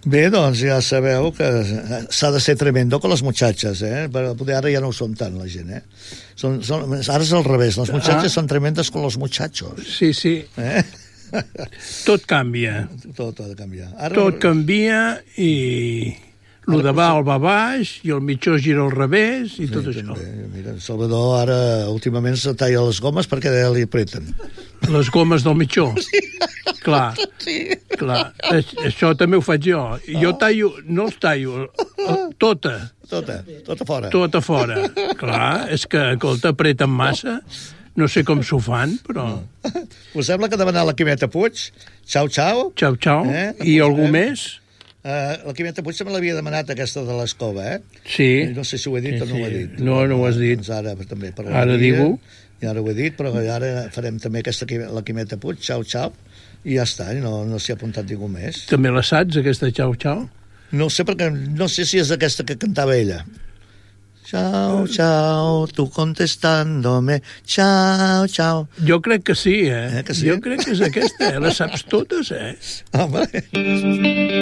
Bé, doncs ja sabeu que s'ha de ser tremendo con les muchachas, però ara ja no ho són tant, la gent, Ara és al revés, les muchachas són tremendes con los muchachos. Sí, sí. Tot canvia. Tot ha de canviar. Tot canvia i el de dalt va baix i el mitjó gira al revés i tot això. Mira, Salvador ara últimament se talla les gomes perquè li apreten. Les gomes del mitjó? Clar. Clar. Això també ho faig jo. Jo tallo, no els tallo, tota fora. Tota fora. Clar, és que, escolta, apreten massa. No sé com s'ho fan, però... Us sembla que demanar la Quimeta Puig? Xau, xau. Xau, xau. I algú més? La Quimeta Puig me l'havia demanat, aquesta de l'escova, Sí. No sé si ho he dit o no ho he dit. No, no ho has dit. Doncs ara també Ara digue-ho. I ara ho he dit, però ara farem també la Quimeta Puig, xau, xau, i ja està, no s'hi ha apuntat ningú més. També la saps, aquesta xau, xau? No sé, perquè no sé si és aquesta que cantava ella. Chao, chao, tu contestándome, chao, chao. Jo crec que sí, Que sí? Jo crec que és aquesta, les saps totes, Home...